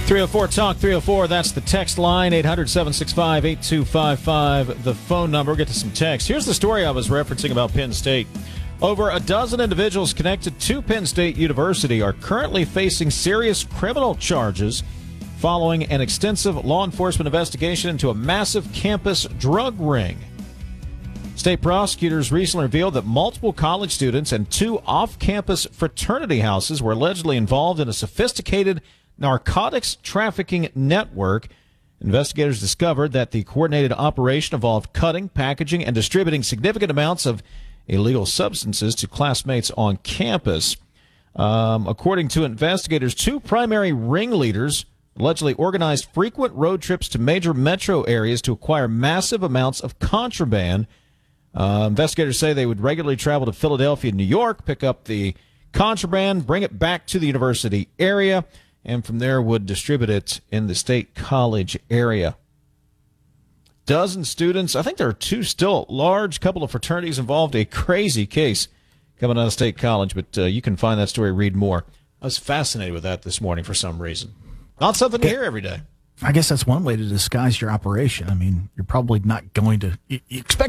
304 Talk 304. That's the text line. 800-765-8255. The phone number. We'll get to some text. Here's the story I was referencing about Penn State. Over a dozen individuals connected to Penn State University are currently facing serious criminal charges following an extensive law enforcement investigation into a massive campus drug ring. State prosecutors recently revealed that multiple college students and two off-campus fraternity houses were allegedly involved in a sophisticated narcotics trafficking network. Investigators discovered that the coordinated operation involved cutting, packaging, and distributing significant amounts of illegal substances to classmates on campus. According to investigators, two primary ringleaders allegedly organized frequent road trips to major metro areas to acquire massive amounts of contraband. Investigators say they would regularly travel to Philadelphia and New York, pick up the contraband, bring it back to the university area, and from there would distribute it in the State College area. Dozen students, I think there are two still, large couple of fraternities involved, a crazy case coming out of State College, but you can find that story, read more. I was fascinated with that this morning for some reason. Not something to hear every day. I guess that's one way to disguise your operation. I mean, you're probably not going to, you expect